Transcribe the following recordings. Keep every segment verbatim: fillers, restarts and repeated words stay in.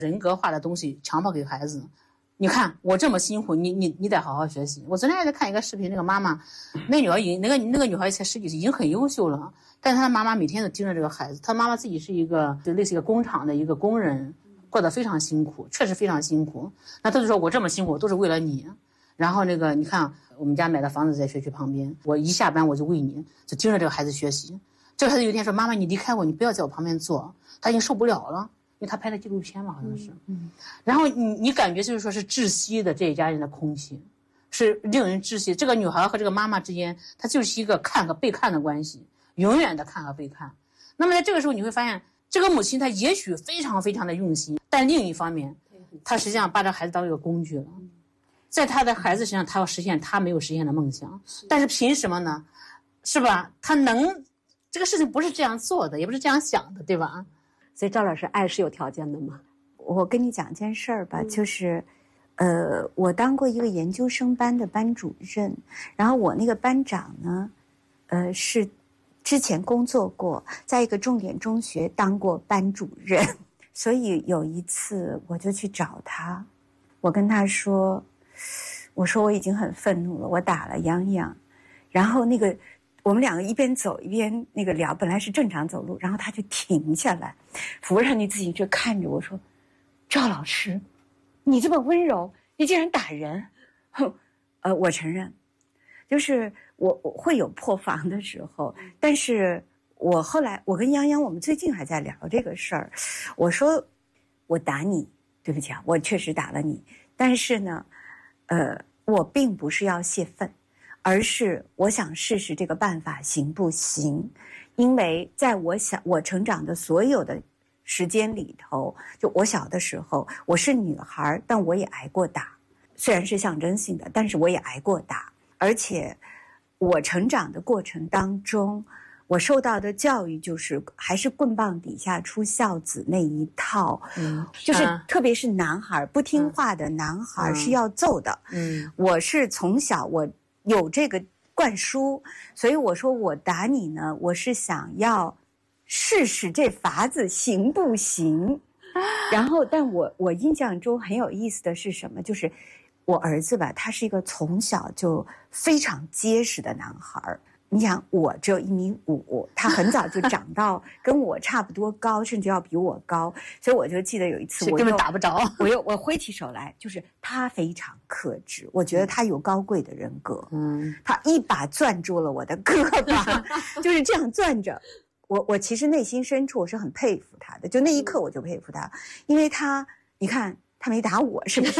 人格化的东西强迫给孩子。你看我这么辛苦，你你你得好好学习。我昨天还在看一个视频，那个妈妈，那女儿已经那个那个女孩才十几岁，已经很优秀了，但是她的妈妈每天都盯着这个孩子。她妈妈自己是一个就类似一个工厂的一个工人，过得非常辛苦，确实非常辛苦。那她就说我这么辛苦都是为了你。然后那个你看我们家买的房子在学区旁边，我一下班我就为你，就盯着这个孩子学习。这个孩子有一天说：“妈妈，你离开我，你不要在我旁边坐。”他已经受不了了。因为他拍的纪录片嘛，好像是，嗯嗯、然后你你感觉就是说是窒息的这一家人的空气，是令人窒息。这个女孩和这个妈妈之间，她就是一个看和被看的关系，永远的看和被看。那么在这个时候，你会发现，这个母亲她也许非常非常的用心，但另一方面，她实际上把这孩子当一个工具了，在她的孩子身上，她要实现她没有实现的梦想，但是凭什么呢？是吧？她能，这个事情不是这样做的，也不是这样想的，对吧？ 所以赵老师，爱是有条件的吗？ 我跟你讲件事儿吧，嗯、就是，呃，我当过一个研究生班的班主任，然后我那个班长呢，呃，是之前工作过，在一个重点中学当过班主任，所以有一次我就去找他，我跟他说，我说我已经很愤怒了，我打了洋洋，然后那个。我们两个一边走一边那个聊，本来是正常走路，然后他就停下来，扶上你自己就看着我说：“赵老师，你这么温柔，你竟然打人！”哼，呃，我承认，就是我我会有破防的时候，但是我后来我跟泱泱，我们最近还在聊这个事儿，我说我打你，对不起啊，我确实打了你，但是呢，呃，我并不是要泄愤。而是我想试试这个办法行不行，因为在我想我成长的所有的时间里头，就我小的时候，我是女孩，但我也挨过打，虽然是象征性的，但是我也挨过打，而且我成长的过程当中，我受到的教育就是还是棍棒底下出孝子那一套，嗯，就是特别是男孩不听话的男孩是要揍的，嗯，我是从小我。有这个灌输，所以我说我打你呢，我是想要试试这法子行不行。然后，但我我印象中很有意思的是什么？就是我儿子吧，他是一个从小就非常结实的男孩。你想，我只有一米五，他很早就长到跟我差不多高，甚至要比我高。所以我就记得有一次，我根本打不着。 我又我挥起手来，就是他非常克制，我觉得他有高贵的人格。嗯，他一把攥住了我的胳膊，就是这样攥着。我我其实内心深处我是很佩服他的，就那一刻我就佩服他，因为他你看他没打我，是不是？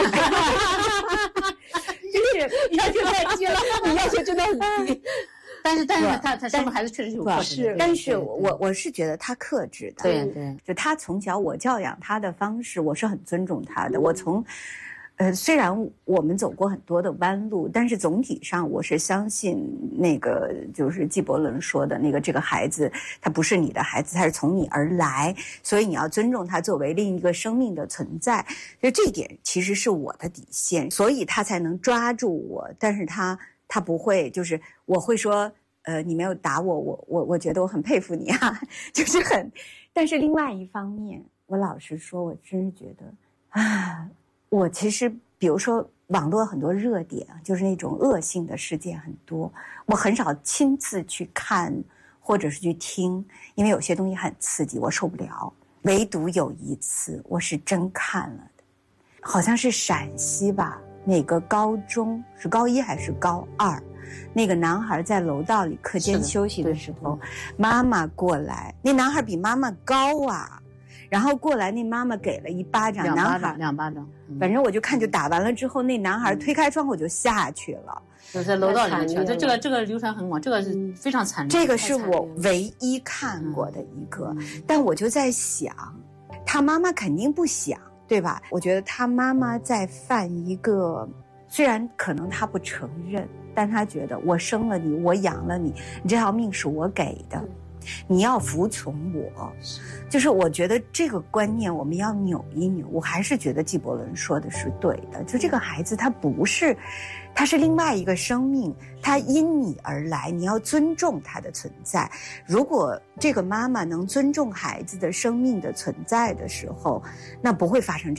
就是要求太低了，你要求真的很低。 但是，但是他他生孩子确实有克制， 但是我我是觉得他克制的， 对对， 就他从小我教养他的方式，我是很尊重他的。我从，呃，虽然我们走过很多的弯路，但是总体上我是相信那个就是纪伯伦说的那个这个孩子他不是你的孩子，他是从你而来，所以你要尊重他作为另一个生命的存在。就这一点其实是我的底线，所以他才能抓住我，但是他。他不会，就是我会说，呃，你没有打我，我我我觉得我很佩服你啊，就是很。但是另外一方面，我老实说，我真是觉得啊，我其实比如说网络很多热点啊，就是那种恶性的事件很多，我很少亲自去看或者是去听，因为有些东西很刺激，我受不了。唯独有一次，我是真看了的，好像是陕西吧。哪个高中是高一还是高二？那个男孩在楼道里课间休息的时候，妈妈过来，那男孩比妈妈高啊，然后过来，那妈妈给了一巴掌， 两巴掌， 男孩两巴掌， 嗯、反正我就看就打完了之后，那男孩推开窗户就下去了， 就在楼道里面去。这这个这个流传很广，这个是非常惨烈。 这个是我唯一看过的一个，嗯、但我就在想，他妈妈肯定不想。对吧？我觉得他妈妈在犯一个，虽然可能他不承认，但他觉得我生了你，我养了你，你这条命是我给的，你要服从我。就是我觉得这个观念我们要扭一扭。我还是觉得纪伯伦说的是对的，就这个孩子他不是，他是另外一个生命，他因你而来，你要尊重他的存在。如果这个妈妈能尊重孩子的生命的存在的时候，那不会发生这